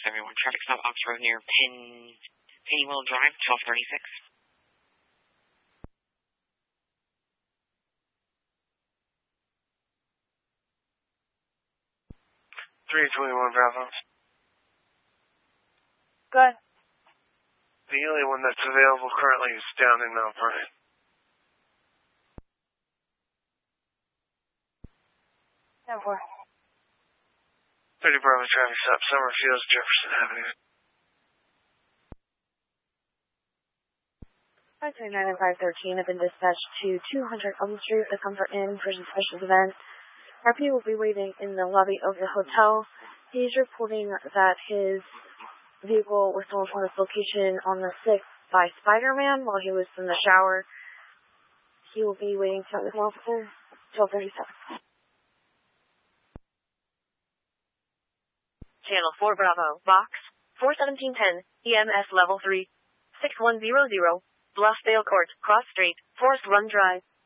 everyone. Traffic stop Ox Road near Pennywell Drive, 1236. 321 Bravo. Good. The only one that's available currently is down in Mount Vernon. 10-4. 30 Bravo traffic stop, Summerfields, Jefferson Avenue. 539 and 513 have been dispatched to 200 Elm Street, the Comfort Inn, for a special event. RP will be waiting in the lobby of the hotel. He's reporting that his vehicle was stolen from his location on the 6th by Spider-Man while he was in the shower. He will be waiting to meet with an officer. 1237. Channel 4 Bravo, Box, 41710, EMS Level 3, 6100, Bluffdale Court, Cross Street, Forest Run Drive.